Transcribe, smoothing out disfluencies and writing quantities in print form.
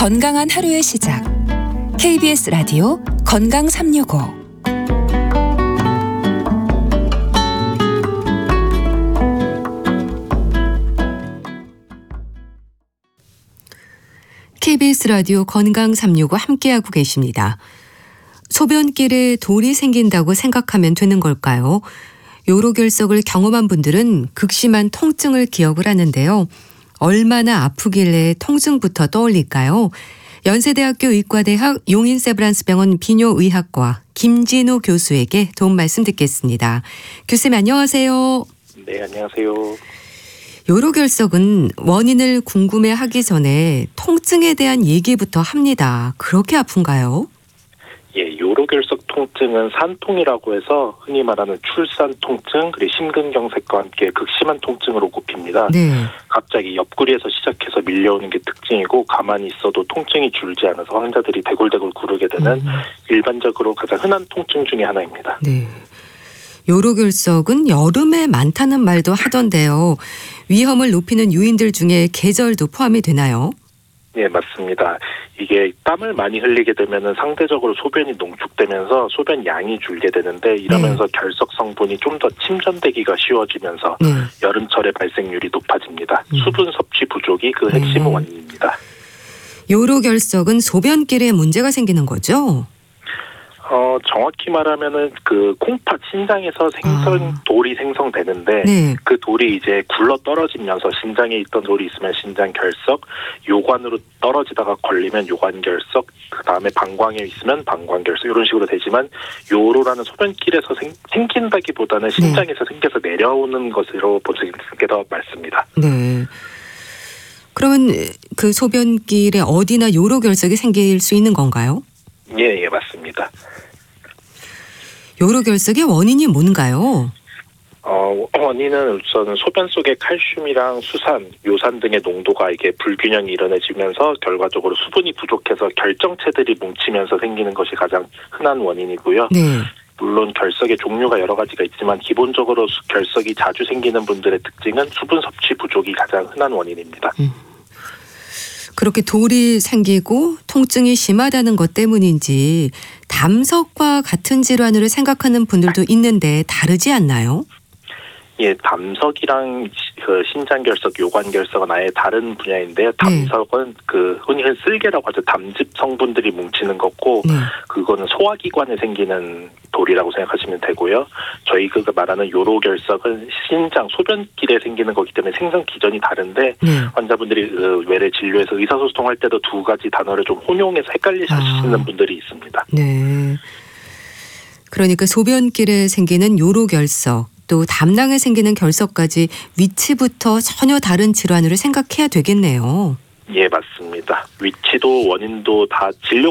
건강한 하루의 시작. KBS 라디오 건강 365. KBS 라디오 건강 365 함께하고 계십니다. 소변길에 돌이 생긴다고 생각하면 되는 걸까요? 요로결석을 경험한 분들은 극심한 통증을 기억을 하는데요. 얼마나 아프길래 통증부터 떠올릴까요? 연세대학교 의과대학 용인세브란스병원 비뇨의학과 김진우 교수에게 도움 말씀 듣겠습니다. 교수님 안녕하세요. 네, 안녕하세요. 요로결석은 원인을 궁금해하기 전에 통증에 대한 얘기부터 합니다. 그렇게 아픈가요? 예, 요로결석 통증은 산통이라고 해서 흔히 말하는 출산 통증 그리고 심근경색과 함께 극심한 통증으로 꼽힙니다. 네. 갑자기 옆구리에서 시작해서 밀려오는 게 특징이고 가만히 있어도 통증이 줄지 않아서 환자들이 대굴대굴 구르게 되는 일반적으로 가장 흔한 통증 중에 하나입니다. 네. 요로결석은 여름에 많다는 말도 하던데요. 위험을 높이는 요인들 중에 계절도 포함이 되나요? 네, 맞습니다. 이게 땀을 많이 흘리게 되면은 상대적으로 소변이 농축되면서 소변 양이 줄게 되는데 이러면서 결석 성분이 좀 더 침전되기가 쉬워지면서 여름철에 발생률이 높아집니다. 수분 섭취 부족이 그 핵심 원인입니다. 요로결석은 소변길에 문제가 생기는 거죠? 정확히 말하면은 그 콩팥 신장에서 돌이 생성되는데 네. 그 돌이 이제 굴러 떨어지면서 신장에 있던 돌이 있으면 신장 결석, 요관으로 떨어지다가 걸리면 요관 결석, 그 다음에 방광에 있으면 방광 결석 이런 식으로 되지만 요로라는 소변길에서 생긴다기보다는 신장에서 생겨서 내려오는 것으로 보시는 게 더 맞습니다. 네. 그러면 그 소변길에 어디나 요로결석이 생길 수 있는 건가요? 예, 맞습니다. 요로결석의 원인이 뭔가요? 원인은 우선 소변 속의 칼슘이랑 수산, 요산 등의 농도가 이게 불균형이 일어나지면서 결과적으로 수분이 부족해서 결정체들이 뭉치면서 생기는 것이 가장 흔한 원인이고요. 네. 물론 결석의 종류가 여러 가지가 있지만 기본적으로 결석이 자주 생기는 분들의 특징은 수분 섭취 부족이 가장 흔한 원인입니다. 그렇게 돌이 생기고 통증이 심하다는 것 때문인지 담석과 같은 질환으로 생각하는 분들도 있는데 다르지 않나요? 예, 담석이랑 그 신장결석, 요관결석은 아예 다른 분야인데요. 담석은 그 흔히 쓸개라고 하죠. 담즙 성분들이 뭉치는 거고 그거는 소화기관에 생기는 돌이라고 생각하시면 되고요. 저희 그 말하는 요로결석은 신장, 소변길에 생기는 거기 때문에 생성 기전이 다른데 환자분들이 외래 진료에서 의사소통할 때도 두 가지 단어를 좀 혼용해서 헷갈리시는 분들이 있습니다. 네. 그러니까 소변길에 생기는 요로결석 또 담낭에 생기는 결석까지 위치부터 전혀 다른 질환으로 생각해야 되겠네요. 예, 맞습니다. 위치도 원인도 다 진료